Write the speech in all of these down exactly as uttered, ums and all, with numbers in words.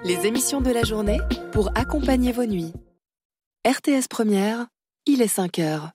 Les émissions de la journée pour accompagner vos nuits. R T S Première, il est cinq heures.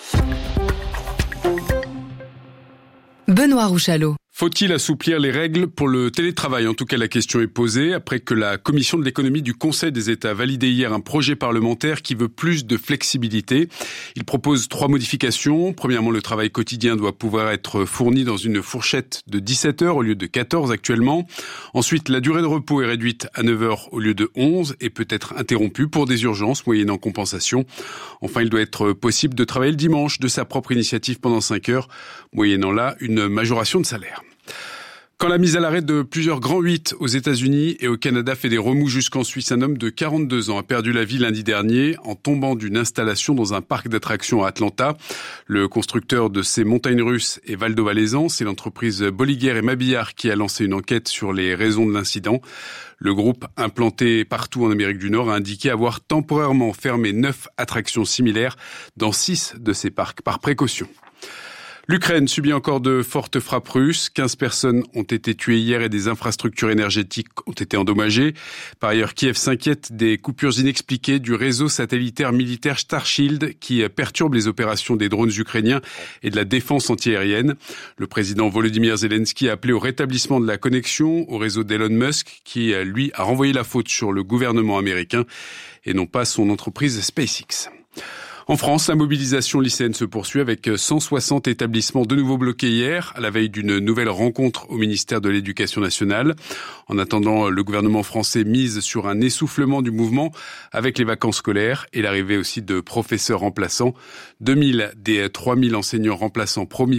Benoît Rouchalot. Faut-il assouplir les règles pour le télétravail ? En tout cas, la question est posée après que la Commission de l'économie du Conseil des États a validé hier un projet parlementaire qui veut plus de flexibilité. Il propose trois modifications. Premièrement, le travail quotidien doit pouvoir être fourni dans une fourchette de dix-sept heures au lieu de quatorze actuellement. Ensuite, la durée de repos est réduite à neuf heures au lieu de onze et peut être interrompue pour des urgences moyennant compensation. Enfin, il doit être possible de travailler le dimanche de sa propre initiative pendant cinq heures, moyennant là une majoration de salaire. Quand la mise à l'arrêt de plusieurs grands huit aux États-Unis et au Canada fait des remous jusqu'en Suisse, un homme de quarante-deux ans a perdu la vie lundi dernier en tombant d'une installation dans un parc d'attractions à Atlanta. Le constructeur de ces montagnes russes est Valdo Valaisan. C'est l'entreprise Bolliger et Mabillard qui a lancé une enquête sur les raisons de l'incident. Le groupe, implanté partout en Amérique du Nord, a indiqué avoir temporairement fermé neuf attractions similaires dans six de ces parcs par précaution. L'Ukraine subit encore de fortes frappes russes. quinze personnes ont été tuées hier et des infrastructures énergétiques ont été endommagées. Par ailleurs, Kiev s'inquiète des coupures inexpliquées du réseau satellitaire militaire Starshield qui perturbe les opérations des drones ukrainiens et de la défense antiaérienne. Le président Volodymyr Zelensky a appelé au rétablissement de la connexion au réseau d'Elon Musk qui, lui, a renvoyé la faute sur le gouvernement américain et non pas son entreprise SpaceX. En France, la mobilisation lycéenne se poursuit avec cent soixante établissements de nouveau bloqués hier, à la veille d'une nouvelle rencontre au ministère de l'Éducation nationale. En attendant, le gouvernement français mise sur un essoufflement du mouvement avec les vacances scolaires et l'arrivée aussi de professeurs remplaçants. deux mille des trois mille enseignants remplaçants promis